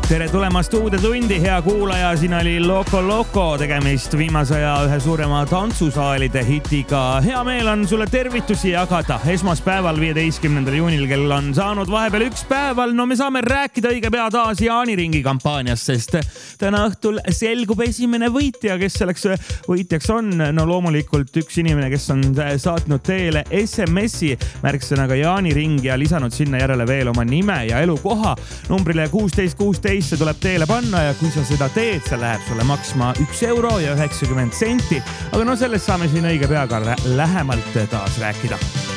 Tere tulemast uude tundi, hea kuulaja, siin oli Loco Loco, tegemist viimase aja ühe suurema tantsusaalide hitiga. Hea meel on sulle tervitusi jagada. Esmaspäeval 15. juunil, kel on saanud vahepeal üks päeval, no me saame rääkida õige pea taas Jaaniringi kampaaniast, sest täna õhtul selgub esimene võitja, kes selleks võitjaks on. No loomulikult üks inimene, kes on saatnud teele SMS-i märksõnaga Jaaniring ja lisanud sinna järele veel oma nime ja elukoha. Numbrile 1616 see tuleb teele panna ja kui sa seda teed, see läheb sulle maksma €1 ja 90 senti. Aga no sellest saame siin õige pea ka lähemalt taas rääkida.